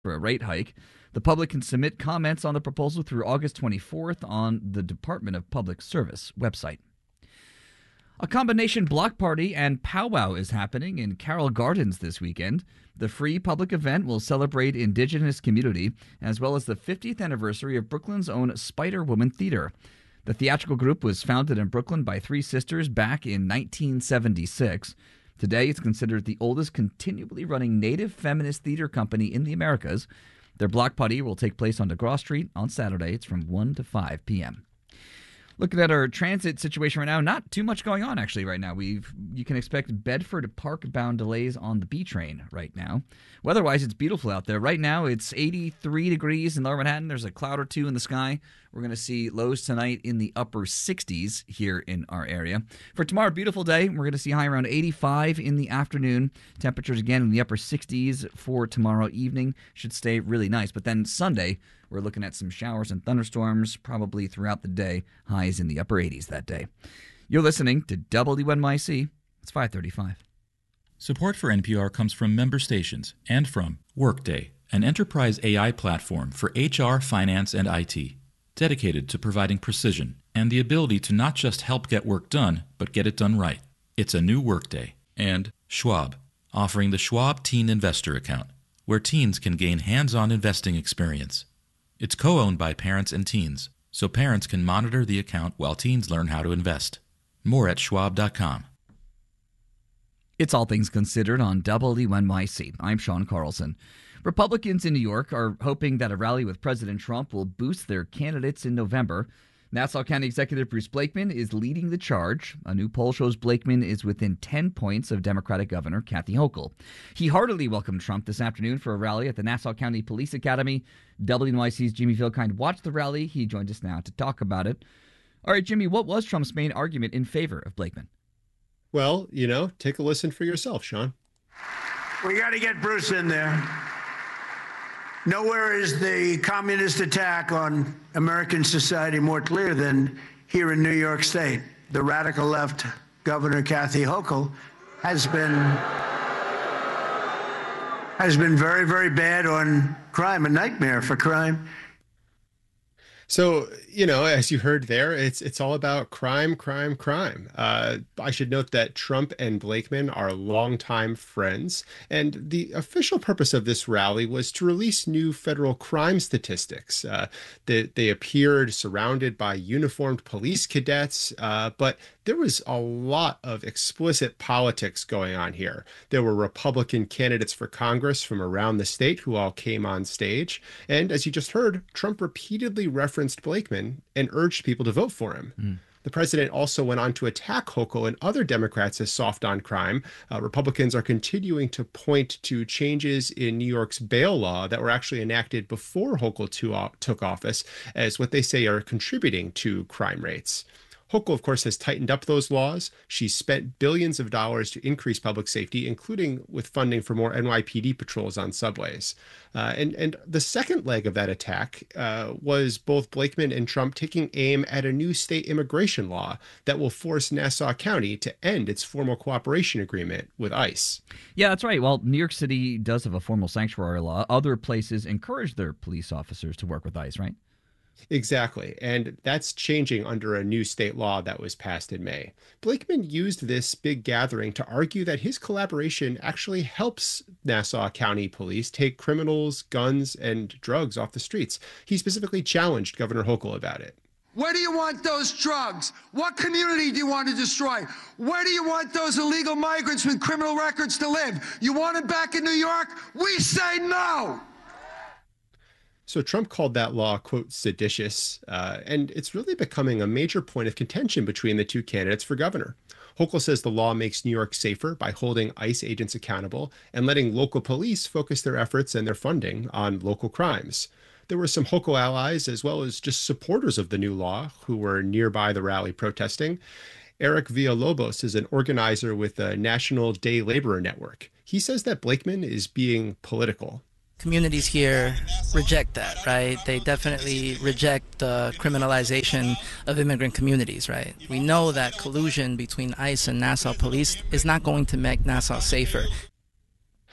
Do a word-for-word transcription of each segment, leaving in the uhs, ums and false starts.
for a rate hike. The public can submit comments on the proposal through August twenty-fourth on the Department of Public Service website. A combination block party and powwow is happening in Carroll Gardens this weekend. The free public event will celebrate Indigenous community as well as the fiftieth anniversary of Brooklyn's own Spider Woman Theater. The theatrical group was founded in Brooklyn by three sisters back in nineteen seventy-six. Today, it's considered the oldest continually running native feminist theater company in the Americas. Their block party will take place on DeGraw Street on Saturday. It's from one to five p.m. Looking at our transit situation right now, not too much going on actually right now. We've you can expect Bedford Park-bound delays on the B train right now. Weather-wise, it's beautiful out there. Right now, it's eighty-three degrees in Lower Manhattan. There's a cloud or two in the sky. We're going to see lows tonight in the upper sixties here in our area. For tomorrow, beautiful day. We're going to see high around eighty-five in the afternoon. Temperatures again in the upper sixties for tomorrow evening. Should stay really nice. But then Sunday, we're looking at some showers and thunderstorms probably throughout the day. Highs in the upper eighties that day. You're listening to W N Y C. It's five thirty-five. Support for N P R comes from member stations and from Workday, an enterprise A I platform for H R, finance, and I T, dedicated to providing precision and the ability to not just help get work done, but get it done right. It's a new Workday. And Schwab, offering the Schwab Teen Investor Account, where teens can gain hands-on investing experience. It's co-owned by parents and teens, so parents can monitor the account while teens learn how to invest. More at schwab dot com. It's All Things Considered on W N Y C. I'm Sean Carlson. Republicans in New York are hoping that a rally with President Trump will boost their candidates in November. Nassau County Executive Bruce Blakeman is leading the charge. A new poll shows Blakeman is within ten points of Democratic Governor Kathy Hochul. He heartily welcomed Trump this afternoon for a rally at the Nassau County Police Academy. W N Y C's Jimmy Vilkind watched the rally. He joins us now to talk about it. All right, Jimmy, what was Trump's main argument in favor of Blakeman? Well, you know, take a listen for yourself, Sean. We got to get Bruce in there. Nowhere is the communist attack on American society more clear than here in New York State. The radical left Governor Kathy Hochul has been has been very, very bad on crime, a nightmare for crime. So, you know, as you heard there, it's it's all about crime, crime, crime. Uh, I should note that Trump and Blakeman are longtime friends, and the official purpose of this rally was to release new federal crime statistics. Uh, they, they appeared surrounded by uniformed police cadets, uh, but there was a lot of explicit politics going on here. There were Republican candidates for Congress from around the state who all came on stage. And as you just heard, Trump repeatedly referenced Blakeman and urged people to vote for him. Mm. The president also went on to attack Hochul and other Democrats as soft on crime. Uh, Republicans are continuing to point to changes in New York's bail law that were actually enacted before Hochul to, took office as what they say are contributing to crime rates. Hochul, of course, has tightened up those laws. She's spent billions of dollars to increase public safety, including with funding for more N Y P D patrols on subways. Uh, and, and the second leg of that attack uh, was both Blakeman and Trump taking aim at a new state immigration law that will force Nassau County to end its formal cooperation agreement with ICE. Yeah, that's right. Well, New York City does have a formal sanctuary law. Other places encourage their police officers to work with ICE, right? Exactly. And that's changing under a new state law that was passed in May. Blakeman used this big gathering to argue that his collaboration actually helps Nassau County police take criminals, guns, and drugs off the streets. He specifically challenged Governor Hochul about it. Where do you want those drugs? What community do you want to destroy? Where do you want those illegal migrants with criminal records to live? You want them back in New York? We say no! So Trump called that law, quote, seditious, uh, and it's really becoming a major point of contention between the two candidates for governor. Hochul says the law makes New York safer by holding ICE agents accountable and letting local police focus their efforts and their funding on local crimes. There were some Hochul allies as well as just supporters of the new law who were nearby the rally protesting. Eric Villalobos is an organizer with the National Day Laborer Network. He says that Blakeman is being political. Communities here reject that, right? They definitely reject the criminalization of immigrant communities, right? We know that collusion between ICE and Nassau police is not going to make Nassau safer.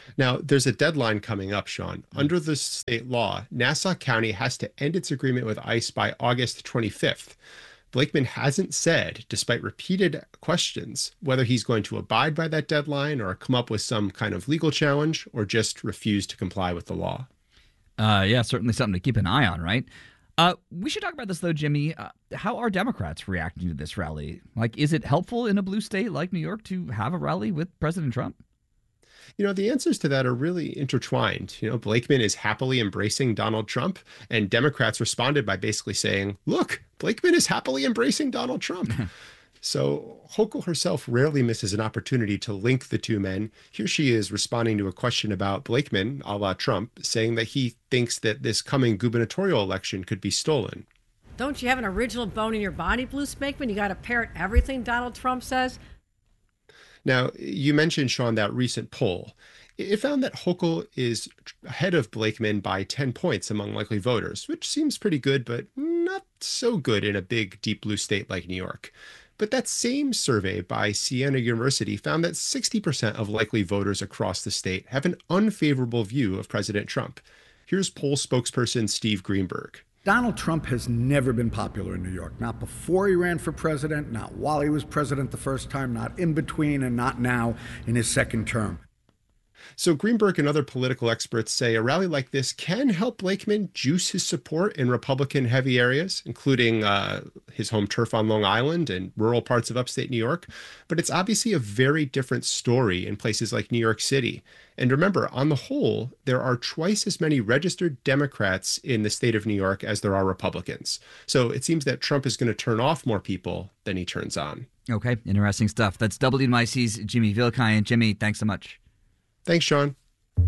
Now, there's a deadline coming up, Sean. Under the state law, Nassau County has to end its agreement with ICE by August twenty-fifth. Blakeman hasn't said, despite repeated questions, whether he's going to abide by that deadline or come up with some kind of legal challenge or just refuse to comply with the law. Uh, yeah, certainly something to keep an eye on, right? Uh, we should talk about this, though, Jimmy. Uh, how are Democrats reacting to this rally? Like, is it helpful in a blue state like New York to have a rally with President Trump? You know, the answers to that are really intertwined. You know, Blakeman is happily embracing Donald Trump, and Democrats responded by basically saying, look, Blakeman is happily embracing Donald Trump. So Hochul herself rarely misses an opportunity to link the two men. Here she is responding to a question about Blakeman, a la Trump, saying that he thinks that this coming gubernatorial election could be stolen. Don't you have an original bone in your body, Blue Spakeman? You got to parrot everything Donald Trump says? Now, you mentioned, Sean, that recent poll. It found that Hochul is ahead of Blakeman by ten points among likely voters, which seems pretty good, but not so good in a big, deep blue state like New York. But that same survey by Siena University found that sixty percent of likely voters across the state have an unfavorable view of President Trump. Here's poll spokesperson Steve Greenberg. Donald Trump has never been popular in New York, not before he ran for president, not while he was president the first time, not in between, and not now in his second term. So Greenberg and other political experts say a rally like this can help Blakeman juice his support in Republican-heavy areas, including uh, his home turf on Long Island and rural parts of upstate New York. But it's obviously a very different story in places like New York City. And remember, on the whole, there are twice as many registered Democrats in the state of New York as there are Republicans. So it seems that Trump is going to turn off more people than he turns on. Okay, interesting stuff. That's W N Y C's Jimmy Vilkine. Jimmy, thanks so much. Thanks, Sean.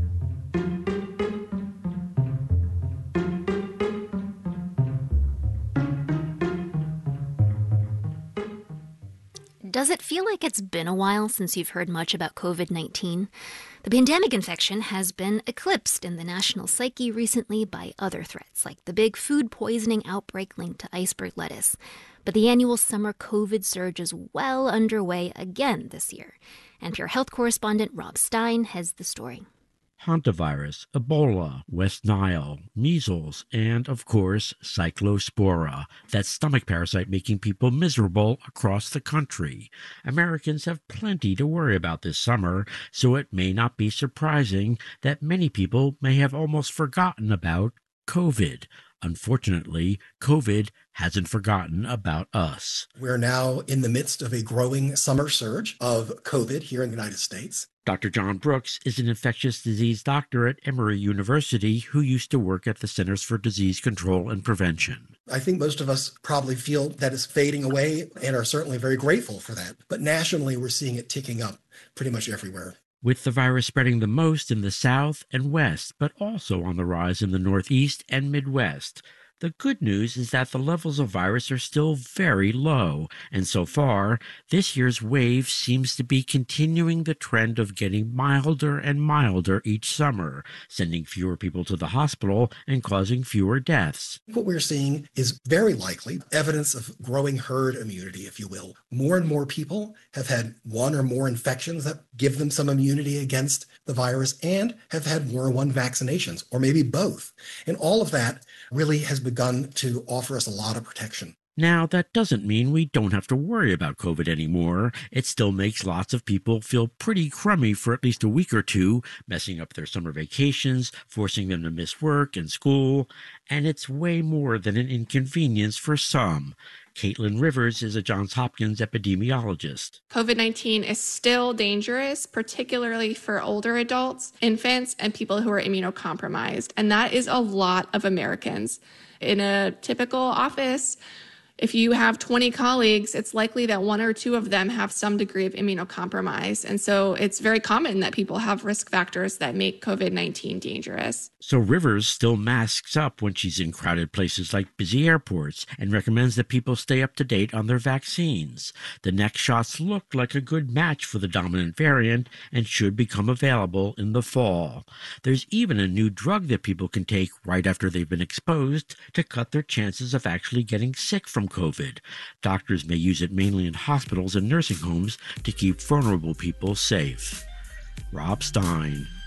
Does it feel like it's been a while since you've heard much about COVID nineteen? The pandemic infection has been eclipsed in the national psyche recently by other threats, like the big food poisoning outbreak linked to iceberg lettuce. But the annual summer COVID surge is well underway again this year. N P R health correspondent Rob Stein has the story. Hantavirus, Ebola, West Nile, measles, and, of course, cyclospora, that stomach parasite making people miserable across the country. Americans have plenty to worry about this summer, so it may not be surprising that many people may have almost forgotten about COVID. Unfortunately, COVID hasn't forgotten about us. We're now in the midst of a growing summer surge of COVID here in the United States. Doctor John Brooks is an infectious disease doctor at Emory University who used to work at the Centers for Disease Control and Prevention. I think most of us probably feel that it's fading away and are certainly very grateful for that. But nationally, we're seeing it ticking up pretty much everywhere. With the virus spreading the most in the South and West, but also on the rise in the Northeast and Midwest. The good news is that the levels of virus are still very low, and so far, this year's wave seems to be continuing the trend of getting milder and milder each summer, sending fewer people to the hospital and causing fewer deaths. What we're seeing is very likely evidence of growing herd immunity, if you will. More and more people have had one or more infections that give them some immunity against the virus and have had more than one vaccinations, or maybe both. And all of that really has begun to offer us a lot of protection. Now, that doesn't mean we don't have to worry about COVID anymore. It still makes lots of people feel pretty crummy for at least a week or two, messing up their summer vacations, forcing them to miss work and school, and it's way more than an inconvenience for some. Caitlin Rivers is a Johns Hopkins epidemiologist. COVID nineteen is still dangerous, particularly for older adults, infants, and people who are immunocompromised. And that is a lot of Americans. In a typical office, if you have twenty colleagues, it's likely that one or two of them have some degree of immunocompromise. And so it's very common that people have risk factors that make COVID nineteen dangerous. So Rivers still masks up when she's in crowded places like busy airports and recommends that people stay up to date on their vaccines. The next shots look like a good match for the dominant variant and should become available in the fall. There's even a new drug that people can take right after they've been exposed to cut their chances of actually getting sick from COVID. Doctors may use it mainly in hospitals and nursing homes to keep vulnerable people safe. Rob Stein,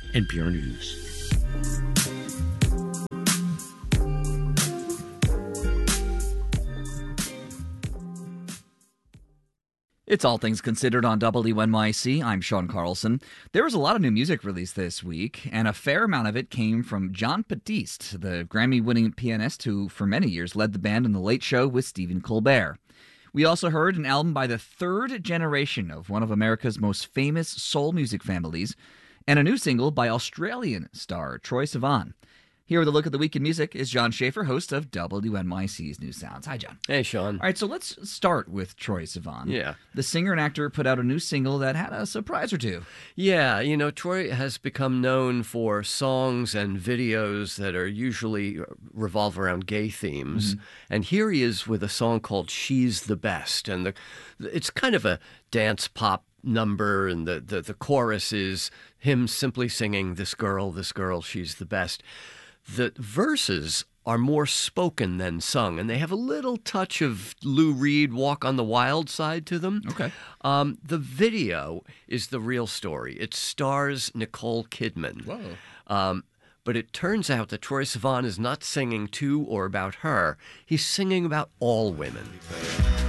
N P R News. It's All Things Considered on W N Y C. I'm Sean Carlson. There was a lot of new music released this week, and a fair amount of it came from Jon Batiste, the Grammy-winning pianist who, for many years, led the band in The Late Show with Stephen Colbert. We also heard an album by the third generation of one of America's most famous soul music families, and a new single by Australian star Troye Sivan. Here with a look at the week in music is John Schaefer, host of W N Y C's New Sounds. Hi, John. Hey, Sean. All right, so let's start with Troye Sivan. Yeah. The singer and actor put out a new single that had a surprise or two. Yeah, you know, Troye has become known for songs and videos that are usually revolve around gay themes. Mm-hmm. And here he is with a song called She's the Best. And the it's kind of a dance pop number, and the, the, the chorus is him simply singing, "This girl, this girl, she's the best." The verses are more spoken than sung, and they have a little touch of Lou Reed, Walk on the Wild side to them. Okay. Um, the video is the real story. It stars Nicole Kidman. Whoa. Um, but it turns out that Troye Sivan is not singing to or about her. He's singing about all women.